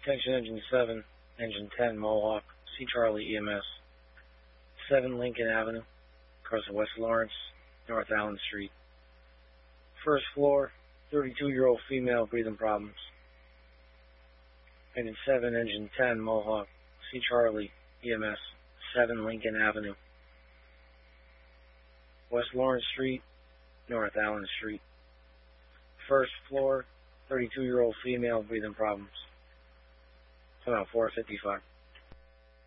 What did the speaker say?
Attention Engine 7, Engine 10, Mohawk, C. Charlie EMS, 7 Lincoln Avenue, across the West Lawrence, North Allen Street. First floor, 32-year-old female, breathing problems. Engine 7, Engine 10, Mohawk, C. Charlie EMS, 7 Lincoln Avenue, West Lawrence Street, North Allen Street. First floor, 32-year-old female, breathing problems. It's about 4:55.